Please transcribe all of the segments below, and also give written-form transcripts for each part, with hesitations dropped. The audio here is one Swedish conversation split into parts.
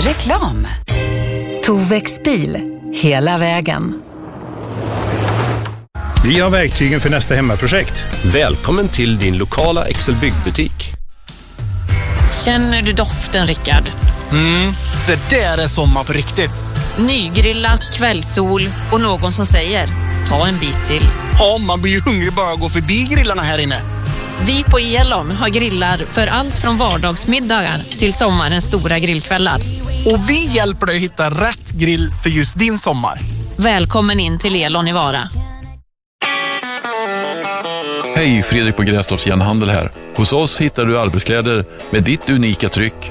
Reklam. Tovex bil. Hela vägen. Vi har verktygen för nästa hemmaprojekt. Välkommen till din lokala Excel byggbutik. Känner du doften, Rickard? Det där är sommar på riktigt. Nygrillat, kvällssol och någon som säger ta en bit till. Ja, man blir ju hungrig bara att gå förbi grillarna här inne. Vi på Elon har grillar för allt från vardagsmiddagar till sommarens stora grillkvällar. Och vi hjälper dig att hitta rätt grill för just din sommar. Välkommen in till Elon i Vara. Hej, Fredrik på Grästorps Järnhandel här. Hos oss hittar du arbetskläder med ditt unika tryck.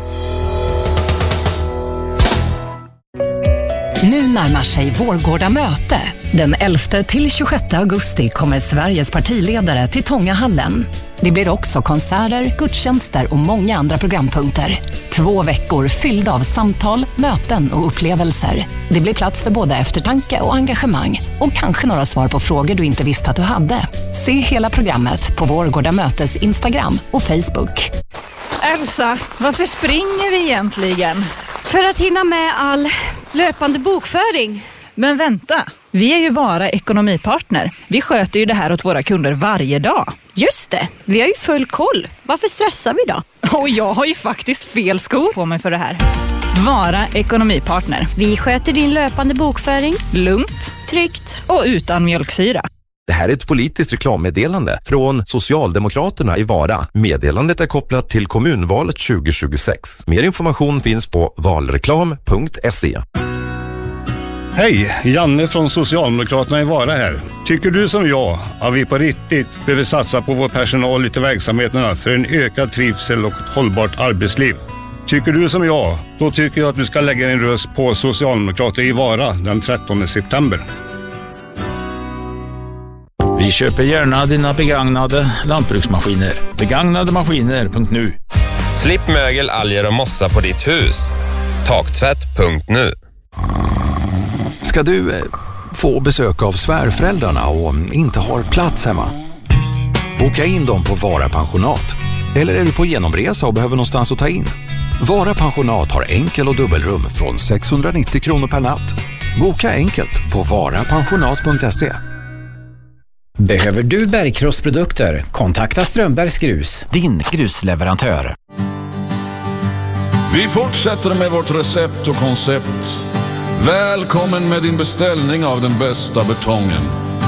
Nu närmar sig Vårgårda möte. Den 11 till 26 augusti kommer Sveriges partiledare till Tångahallen. Det blir också konserter, gudstjänster och många andra programpunkter. 2 veckor fyllda av samtal, möten och upplevelser. Det blir plats för både eftertanke och engagemang. Och kanske några svar på frågor du inte visste att du hade. Se hela programmet på Vårgårda mötes Instagram och Facebook. Elsa, varför springer vi egentligen? För att hinna med all löpande bokföring. Men vänta, vi är ju Vara ekonomipartner. Vi sköter ju det här åt våra kunder varje dag. Just det, vi har ju full koll. Varför stressar vi då? Och jag har ju faktiskt fel skor på mig för det här. Vara ekonomipartner. Vi sköter din löpande bokföring. Lugnt, tryggt och utan mjölksyra. Det här är ett politiskt reklammeddelande från Socialdemokraterna i Vara. Meddelandet är kopplat till kommunvalet 2026. Mer information finns på valreklam.se. Hej, Janne från Socialdemokraterna i Vara här. Tycker du som jag att vi på riktigt behöver satsa på vår personal ute i verksamheterna för en ökad trivsel och ett hållbart arbetsliv? Tycker du som jag, då tycker jag att du ska lägga en röst på Socialdemokrater i Vara den 13 september. Vi köper gärna dina begagnade lantbruksmaskiner. Begagnademaskiner.nu. Slipp mögel, alger och mossa på ditt hus. Taktvätt.nu. Ska du få besök av svärföräldrarna och inte har plats hemma? Boka in dem på Vara pensionat. Eller är du på genomresa och behöver någonstans att ta in? Vara pensionat har enkel- och dubbelrum från 690 kronor per natt. Boka enkelt på varapensionat.se. Behöver du bergkrossprodukter? Kontakta Strömbergs Grus, din grusleverantör. Vi fortsätter med vårt recept och koncept. Välkommen med din beställning av den bästa betongen.